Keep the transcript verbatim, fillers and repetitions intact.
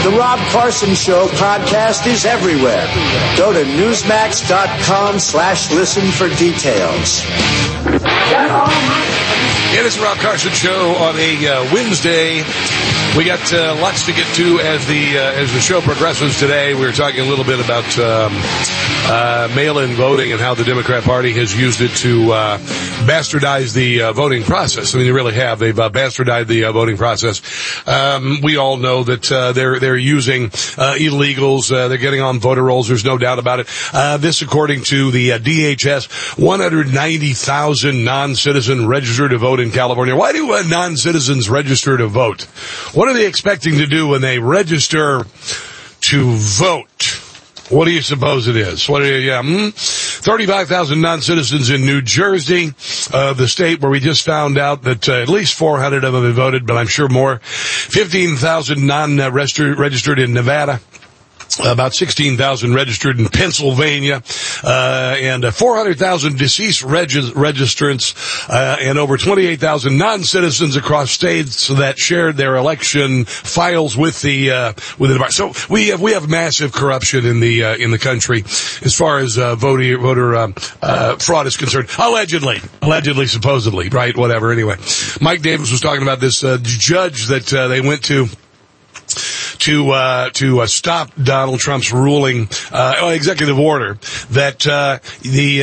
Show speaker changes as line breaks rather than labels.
The Rob Carson Show podcast is everywhere. Go to Newsmax.com slash listen for details.
It is the Rob Carson Show on a uh, Wednesday. We got uh, lots to get to as the uh, as the show progresses today. We were talking a little bit about um, uh, mail-in voting and how the Democrat Party has used it to uh, bastardize the uh, voting process. I mean, they really have. They've uh, bastardized the uh, voting process. Um, we all know that uh, they're they're using uh, illegals. Uh, they're getting on voter rolls. There's no doubt about it. Uh, this, according to the uh, D H S, one hundred ninety thousand non-citizen registered to vote in California. Why do uh, non-citizens register to vote? What are they expecting to do when they register to vote? What do you suppose it is? What? Are you, yeah, hmm? thirty-five thousand non-citizens in New Jersey, uh, the state where we just found out that uh, at least four hundred of them have voted, but I'm sure more. fifteen thousand non-registered in Nevada. About sixteen thousand registered in Pennsylvania, uh, and uh, four hundred thousand deceased regis- registrants, uh, and over twenty-eight thousand non-citizens across states that shared their election files with the, uh, with the department. So we have, we have massive corruption in the, uh, in the country as far as, uh, voter, voter, um, uh, fraud is concerned. Allegedly. Allegedly, supposedly, right? Whatever. Anyway, Mike Davis was talking about this, uh, judge that, uh, they went to, to uh to uh, stop Donald Trump's ruling uh executive order that uh the